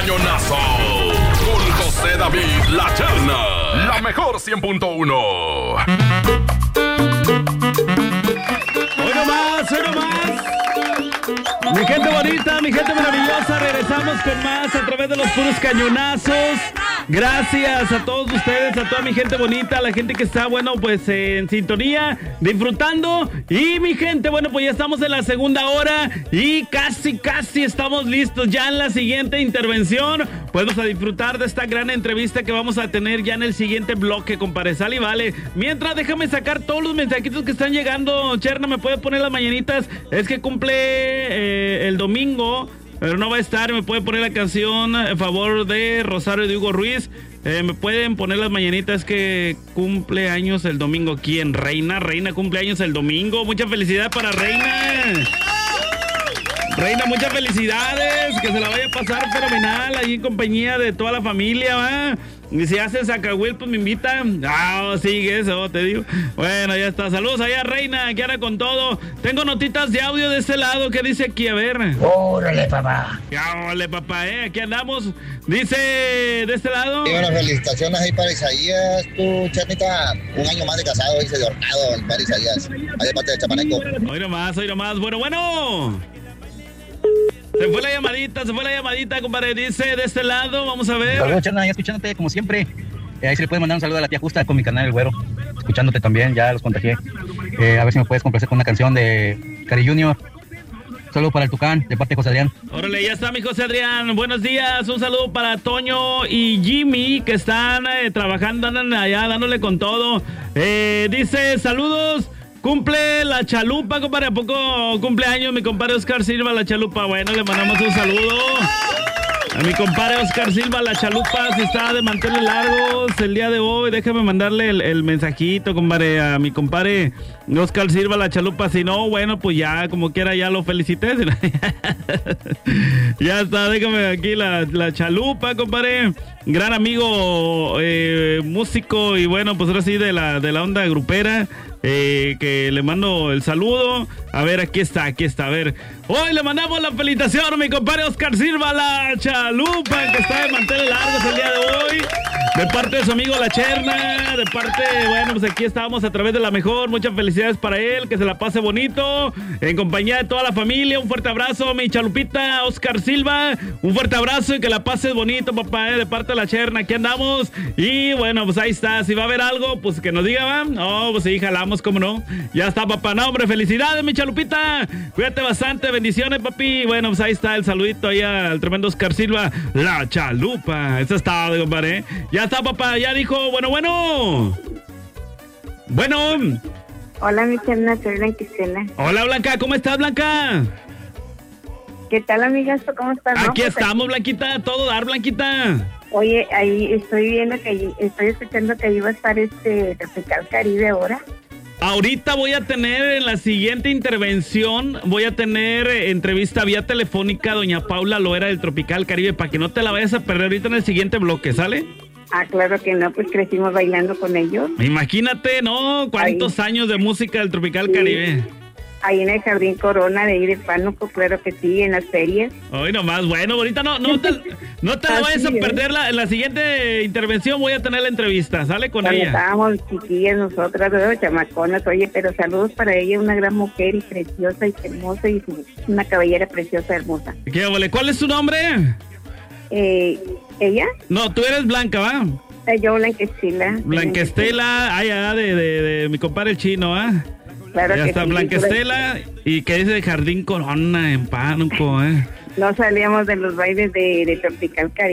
Cañonazo con José David La Cherna, la mejor 100.1. Hoy nomás. Mi gente bonita, mi gente maravillosa, regresamos con más a través de los puros cañonazos. Gracias a todos ustedes, a toda mi gente bonita, a la gente que está, bueno, pues en sintonía, disfrutando. Y mi gente, bueno, pues ya estamos en la segunda hora y casi estamos listos ya en la siguiente intervención. Podemos a disfrutar de esta gran entrevista que vamos a tener ya en el siguiente bloque, compadre. Sale y vale. Mientras, déjame sacar todos los mensajitos que están llegando. Cherna, ¿me puede poner las mañanitas? Es que cumple el domingo, pero no va a estar. Me puede poner la canción a favor de Rosario de Hugo Ruiz. Me pueden poner las mañanitas que cumple años el domingo. ¿Quién? Reina cumple años el domingo. Mucha felicidad para Reina. Reina, muchas felicidades. Que se la vaya a pasar fenomenal ahí en compañía de toda la familia, ¿va? Y si hace Zacahuil, pues me invita. Sigue eso, te digo. Bueno, ya está. Saludos allá, Reina, que anda con todo. Tengo notitas de audio de este lado. ¿Qué dice aquí? A ver. ¡Órale, papá! ¡Órale, papá! Aquí andamos. Dice de este lado. Y bueno, felicitaciones ahí para Isaías. Tú, Chernita, un año más de casado, dice de hornado para Isaías. Ahí de parte de Chapaneco. Hoy nomás. Bueno. Se fue la llamadita, compadre. Dice de este lado, vamos a ver. Saludos, Cherna, ya escuchándote como siempre. Ahí se le puede mandar un saludo a la tía Justa con mi canal El Güero. Escuchándote también, ya los contagié. A ver si me puedes complacer con una canción de Cari Junior. Saludo para el Tucán, de parte de José Adrián. Órale, ya está mi José Adrián. Buenos días, un saludo para Toño y Jimmy, que están trabajando, andan allá dándole con todo. Dice, saludos. Cumple la chalupa, compadre. ¿A poco cumpleaños mi compadre Oscar Silva, la chalupa? Bueno, le mandamos un saludo a mi compadre Oscar Silva, la chalupa. Si está de manteles largos el día de hoy, déjame mandarle el mensajito, compadre, a mi compadre Oscar Silva, la chalupa. Si no, bueno, pues ya, como quiera, ya lo felicité. Ya está, déjame aquí la chalupa, compadre. Gran amigo, músico y bueno, pues ahora sí de la onda grupera. Que le mando el saludo. A ver, aquí está. A ver, hoy le mandamos la felicitación a mi compadre Oscar Silva, la chalupa, que está de manteles largos el día de hoy. De parte de su amigo La Cherna, de parte, bueno, pues aquí estábamos a través de La Mejor. Muchas felicidades para él, que se la pase bonito, en compañía de toda la familia. Un fuerte abrazo, mi chalupita Oscar Silva. Un fuerte abrazo y que la pases bonito, papá, de parte de La Cherna. Aquí andamos. Y bueno, pues ahí está. Si va a haber algo, pues que nos diga, ¿va? No, pues sí, jalamos, cómo no. Ya está, papá. No, hombre, felicidades, mi chalupita. Cuídate bastante, bendiciones, papi. Bueno, pues ahí está el saludito ahí al tremendo Oscar Silva, la chalupa. Eso está, compadre. Ya está, papá. Ya dijo, bueno. Hola, mi Cherna, soy Blanquistela. Hola, Blanca. ¿Cómo estás, Blanca? ¿Qué tal, amigas? ¿Cómo estás? Aquí estamos, Blanquita. Todo dar, Blanquita. Oye, ahí estoy escuchando que ahí va a estar Tropical Caribe ahora. Ahorita voy a tener en la siguiente intervención, entrevista vía telefónica a doña Paula Loera del Tropical Caribe, para que no te la vayas a perder ahorita en el siguiente bloque, ¿sale? Claro que no, pues crecimos bailando con ellos. Imagínate, ¿no? ¿Cuántos años de música del Tropical Caribe? Ahí en el Jardín Corona de ahí de Pánuco, claro que sí, en las ferias. Hoy nomás, bueno, ahorita no te la vayas a perder en la siguiente intervención. Voy a tener la entrevista, sale con ella. Estábamos chiquillas nosotras, chamaconas, oye, pero saludos para ella, una gran mujer y preciosa y hermosa y una cabellera preciosa, hermosa. ¿Qué vale? ¿Cuál es su nombre? ¿Ella? No, tú eres Blanca, ¿va? Yo, Blanquestela. Blanquestela, de mi compadre el chino, ¿ah? Claro ya que está, sí, Blanquestela, y que dice Jardín Corona en Pánuco, No salíamos de los bailes de Tropical Caribe.